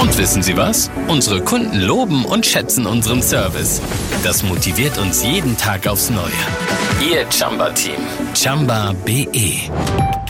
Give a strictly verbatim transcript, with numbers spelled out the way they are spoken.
Und wissen Sie was? Unsere Kunden loben und schätzen unseren Service. Das motiviert uns jeden Tag aufs Neue. Ihr Chumba-Team. Chumba punkt de.